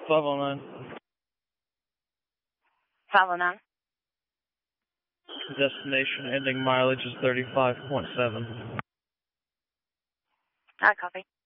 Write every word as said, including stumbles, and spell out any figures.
five oh nine. five oh nine. Destination ending mileage is thirty-five point seven. I copy.